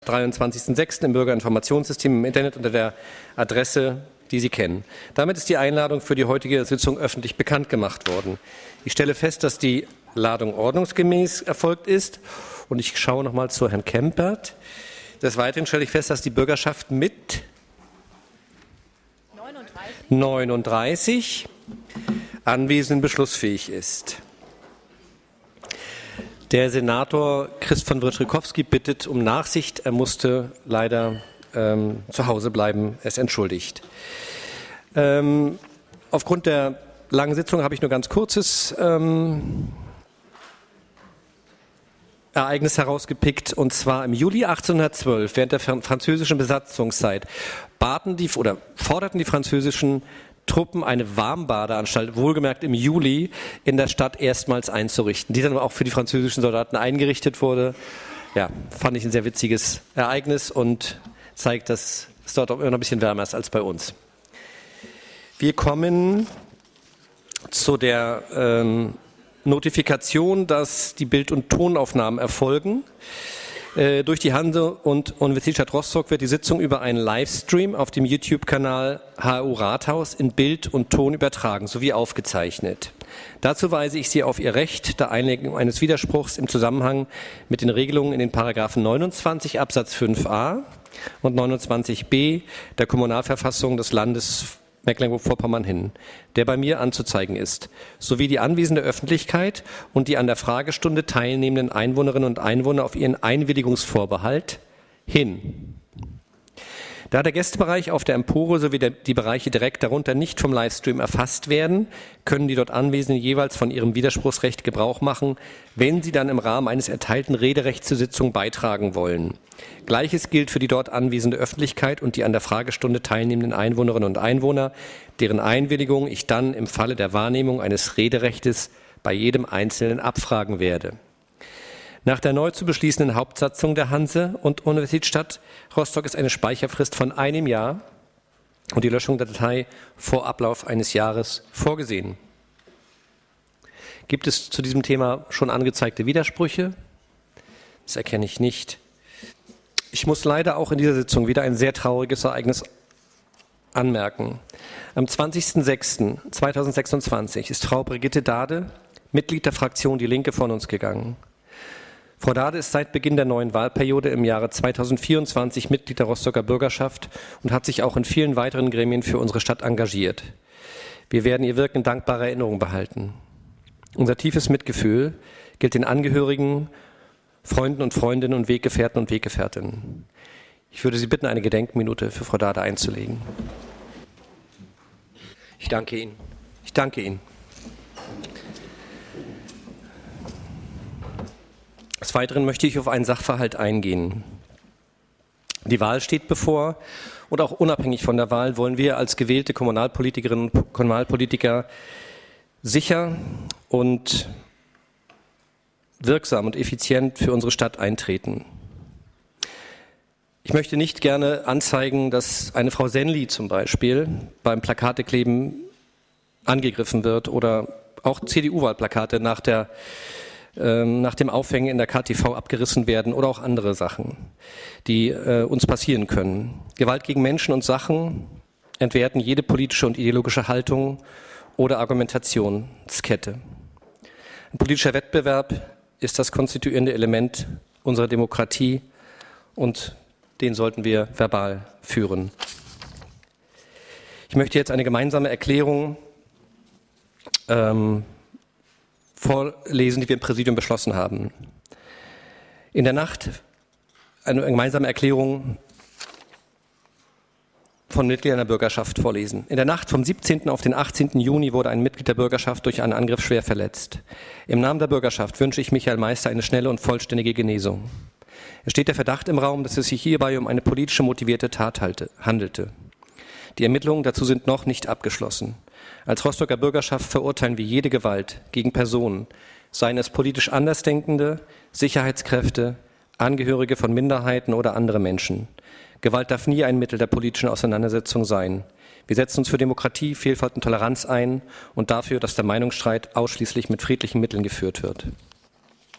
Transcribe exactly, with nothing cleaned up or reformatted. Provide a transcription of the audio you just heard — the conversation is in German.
dreiundzwanzigsten sechsten im Bürgerinformationssystem im Internet unter der Adresse, die Sie kennen. Damit ist die Einladung für die heutige Sitzung öffentlich bekannt gemacht worden. Ich stelle fest, dass die Ladung ordnungsgemäß erfolgt ist und ich schaue noch mal zu Herrn Kempert. Des Weiteren stelle ich fest, dass die Bürgerschaft mit neununddreißig Anwesenden beschlussfähig ist. Der Senator Christ von Wojciechowski bittet um Nachsicht. Er musste leider ähm, zu Hause bleiben. Er ist entschuldigt. Ähm, aufgrund der langen Sitzung habe ich nur ganz kurzes ähm, Ereignis herausgepickt. Und zwar im Juli achtzehnhundertzwölf, während der französischen Besatzungszeit, baten die oder forderten die französischen Truppen eine Warmbadeanstalt, wohlgemerkt im Juli, in der Stadt erstmals einzurichten, die dann auch für die französischen Soldaten eingerichtet wurde. Ja, fand ich ein sehr witziges Ereignis und zeigt, dass es dort auch immer noch ein bisschen wärmer ist als bei uns. Wir kommen zu der ähm, Notifikation, dass die Bild- und Tonaufnahmen erfolgen. Äh, durch die Hanse und Universität Rostock wird die Sitzung über einen Livestream auf dem YouTube-Kanal H U Rathaus in Bild und Ton übertragen sowie aufgezeichnet. Dazu weise ich Sie auf Ihr Recht der Einlegung eines Widerspruchs im Zusammenhang mit den Regelungen in den Paragraphen neunundzwanzig Absatz fünf a und neunundzwanzig b der Kommunalverfassung des Landes Mecklenburg-Vorpommern hin, der bei mir anzuzeigen ist, sowie die anwesende Öffentlichkeit und die an der Fragestunde teilnehmenden Einwohnerinnen und Einwohner auf ihren Einwilligungsvorbehalt hin. Da der Gästebereich auf der Empore sowie der, die Bereiche direkt darunter nicht vom Livestream erfasst werden, können die dort Anwesenden jeweils von ihrem Widerspruchsrecht Gebrauch machen, wenn sie dann im Rahmen eines erteilten Rederechts zur Sitzung beitragen wollen. Gleiches gilt für die dort anwesende Öffentlichkeit und die an der Fragestunde teilnehmenden Einwohnerinnen und Einwohner, deren Einwilligung ich dann im Falle der Wahrnehmung eines Rederechtes bei jedem Einzelnen abfragen werde. Nach der neu zu beschließenden Hauptsatzung der Hanse und Universitätsstadt Rostock ist eine Speicherfrist von einem Jahr und die Löschung der Datei vor Ablauf eines Jahres vorgesehen. Gibt es zu diesem Thema schon angezeigte Widersprüche? Das erkenne ich nicht. Ich muss leider auch in dieser Sitzung wieder ein sehr trauriges Ereignis anmerken. Am zwanzigsten sechsten zweitausendsechsundzwanzig ist Frau Brigitte Dade, Mitglied der Fraktion Die Linke, von uns gegangen. Frau Dade ist seit Beginn der neuen Wahlperiode im Jahre zweitausendvierundzwanzig Mitglied der Rostocker Bürgerschaft und hat sich auch in vielen weiteren Gremien für unsere Stadt engagiert. Wir werden ihr Wirken in dankbarer Erinnerung behalten. Unser tiefes Mitgefühl gilt den Angehörigen, Freunden und Freundinnen und Weggefährten und Weggefährtinnen. Ich würde Sie bitten, eine Gedenkminute für Frau Dade einzulegen. Ich danke Ihnen. Ich danke Ihnen. Des Weiteren möchte ich auf einen Sachverhalt eingehen. Die Wahl steht bevor und auch unabhängig von der Wahl wollen wir als gewählte Kommunalpolitikerinnen und Kommunalpolitiker sicher und wirksam und effizient für unsere Stadt eintreten. Ich möchte nicht gerne anzeigen, dass eine Frau Senli zum Beispiel beim Plakatekleben angegriffen wird oder auch C D U-Wahlplakate nach der nach dem Aufhängen in der K T V abgerissen werden oder auch andere Sachen, die äh, uns passieren können. Gewalt gegen Menschen und Sachen entwerten jede politische und ideologische Haltung oder Argumentationskette. Ein politischer Wettbewerb ist das konstituierende Element unserer Demokratie und den sollten wir verbal führen. Ich möchte jetzt eine gemeinsame Erklärung ähm, vorlesen, die wir im Präsidium beschlossen haben. In der Nacht eine gemeinsame Erklärung von Mitgliedern der Bürgerschaft vorlesen. In der Nacht vom siebzehnten auf den achtzehnten Juni wurde ein Mitglied der Bürgerschaft durch einen Angriff schwer verletzt. Im Namen der Bürgerschaft wünsche ich Michael Meister eine schnelle und vollständige Genesung. Es steht der Verdacht im Raum, dass es sich hierbei um eine politisch motivierte Tat handelte. Die Ermittlungen dazu sind noch nicht abgeschlossen. Als Rostocker Bürgerschaft verurteilen wir jede Gewalt gegen Personen, seien es politisch Andersdenkende, Sicherheitskräfte, Angehörige von Minderheiten oder andere Menschen. Gewalt darf nie ein Mittel der politischen Auseinandersetzung sein. Wir setzen uns für Demokratie, Vielfalt und Toleranz ein und dafür, dass der Meinungsstreit ausschließlich mit friedlichen Mitteln geführt wird.